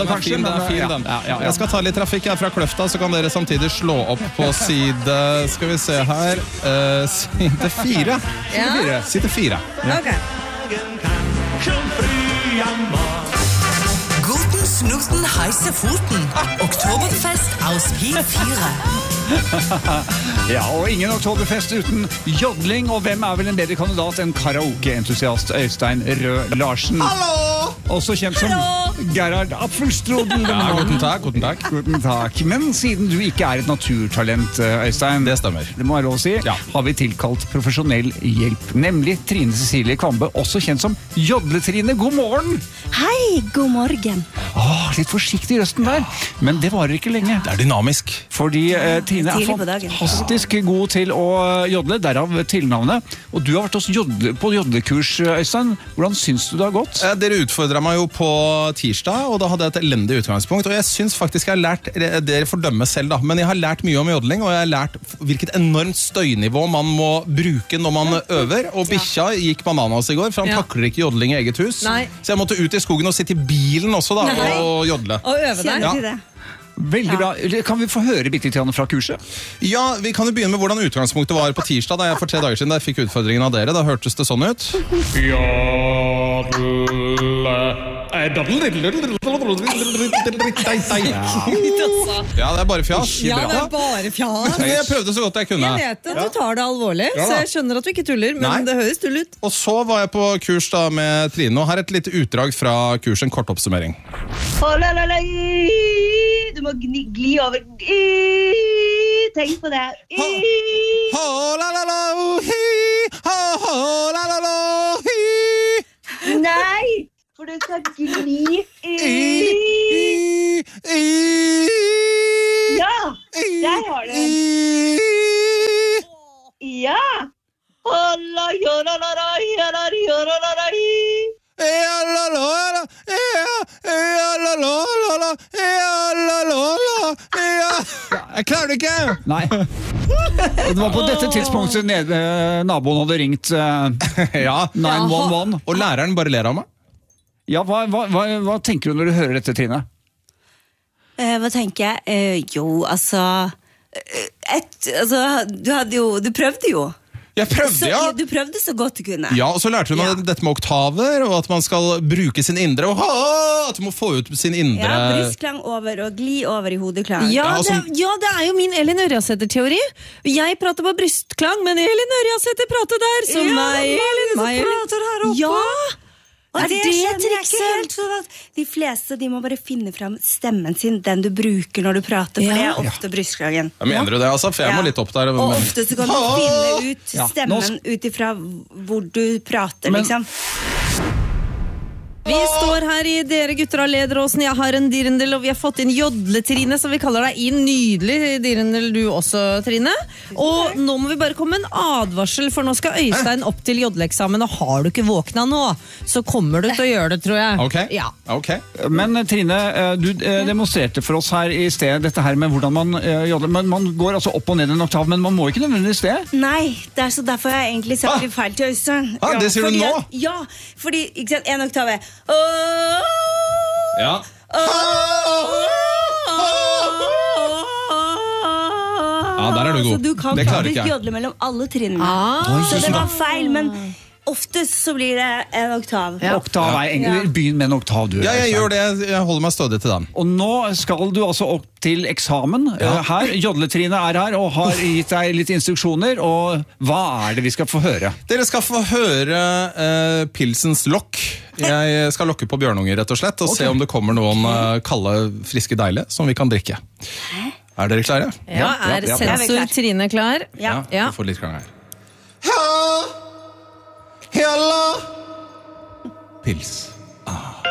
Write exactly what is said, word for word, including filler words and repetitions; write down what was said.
den er kanskje. fin, den er fin, ja, den. ja, ja, ja. Jeg skal ta litt trafikk her fra Kløfta, så kan dere samtidig slå opp på side, skal vi se her, uh, side fire. Side Ja. fire. Side fire. Ok. Guten Snuten heiße Foten. Oktoberfest aus Pi fire. Ja, og ingen oktoberfest uten jodling, og hvem er vel en bedre kandidat enn karaoke-entusiast Øystein Rød Larsen? Hallo! Også kjent som Gerhard Apfelstrudel. Ja, guten takk, guten takk. Guten takk. Men siden du ikke er et naturtalent, Øystein, Det stemmer. det må være lov å si, Ja. har vi tilkalt profesjonell hjelp, nemlig Trine Cecilie Kvambe, også kjent som Jodletrine. God morgen! Hei, god morgen. Åh, litt forsiktig i røsten der, men det varer ikke lenge. Det er dynamisk. Fordi eh, Trine er tidlig på dagen. fantastisk god til å jodle, derav tilnavnet. Og du har vært hos jodle, på jodlekurs, Øystein. Hvordan syns du det har gått? Eh, Dere utfordret meg jo på tirsdag, og da hadde jeg et elendig utgangspunkt. Og jeg synes faktisk jeg har lært, dere får dømme selv da, men jeg har lært mye om jodling, og jeg har lært hvilket enormt støynivå man må bruke når man øver. Og bikkja gikk bananas i går, for han Ja. takler ikke jodling i eget hus. Nei. Så jeg måtte ut i skogen og sitte i bilen også da, Nei. og jodle. Og øve deg. Kjenner Ja. til det. Veldig bra. Kan vi få høre bitte litt fra kurset? Ja, vi kan jo begynne med hvordan utgangspunktet var på tirsdag, da jeg for tre dager siden da jeg fikk utfordringen av dere. Da hørtes det sånn ut. Ja, det er bare fjas. Ja, det er bare fjas. Jeg prøvde så godt jeg kunne. Jeg vet at du tar det alvorlig, Ja, så da. jeg skjønner at du ikke tuller, men Nei. det høres tull ut. Og så var jeg på kurs da med Trine, og her er et lite utdrag fra kurs, en kort oppsummering. Å, la, la, la, i. Du må gni, gli over. I. Tenk på det. I. Ho, la, la, la, hi. Ho, ho, la, la, la, hi. Nei, for du skal gli. I. I, i, Ja, i, der har du den. i. Ja. Å, la, ja, la, la, la, ja, la, ja, la, la, la, i. Ja, la, la, la, ja, ja, la, la, la, la, ja, la, la, la, ja. Jeg klarer det ikke! Nei. Og det var på dette tidspunktet nede, naboen hadde ringt eh, Ja, ni ett ett. og læreren bare ler av meg. Ja, hva, hva, hva, hva tenker du når du hører dette, Trine? Eh, hva tenker jeg? Eh, jo, altså, eh, et, altså du, hadde jo, du prøvde jo. Jeg prøvde, Så, ja. Du prøvde så godt du kunne. Ja, og så lærte hun Ja. dette med oktaver, og at man skal bruke sin indre, og ha, at du må få ut sin indre... Ja, brystklang over og gli over i hodeklang. Ja, Ja, altså- det, ja, det er jo min Elin Ørjasæter-teori. Jeg prater på brystklang, men Elin Ørjasæter prater der, så Ja, meg, det er mange Elin, som meg, Elin. prater her oppe. Ja, Og er det, det skjønner jeg ikke trikset? helt, for at de fleste de må bare finne fram stemmen sin, den du bruker når du prater, for Ja. det er ofte brystklangen. Jeg mener du det, altså, for jeg må Ja. litt opp der. Og men- ofte så kan du Ha! finne ut Ja, nå stemmen ut ifra hvor du prater, Men- liksom. Vi står her i Dere gutter av Lederåsen. Jeg har en dirndl, og vi har fått inn Jodle-Trine, som vi kaller deg inn. Nydelig dirndl du også, Trine. Og nå må vi bare komme med en advarsel, for nå skal Øystein opp til jodleeksamen, og har du ikke våkna nå, så kommer du til å gjøre det, tror jeg. Ok, Ja. ok. Men eh, Trine, eh, du eh, demonstrerte for oss her i sted dette her med hvordan man eh, jodler. Men man går altså opp og ned en oktav, men man må ikke nødvendigvis det. Nei, det er så derfor har jeg egentlig sagt Ah. litt feil til Øystein. Ah, det sier du fordi nå? At, ja, fordi ikke sant, en oktav er Åh, Ja. Ja, der er du god. Så du kan Det klarer faktisk ikke jeg. jodle mellom alle trinnene. Ah. Så det var feil, men oftest så blir det en oktav. Ja. Oktav er egentlig, begynn med en oktav, du. Ja, jeg Øystein. gjør det. Jeg holder meg stødig til den. Og nå skal du altså opp til eksamen eh, her. Jodletrine er her og har gitt deg litt instruksjoner. Og hva er det vi skal få høre? Dere skal få høre eh, pilsens lokk. Jeg skal lokke på bjørnunger, rett og slett, og se om det kommer noen eh, kalde, friske deilige som vi kan drikke. Er dere klare? Ja, er ja, ja. sensor Trine klar? Ja. Ja. Vi får litt klang her. Ja, Hella. Pils.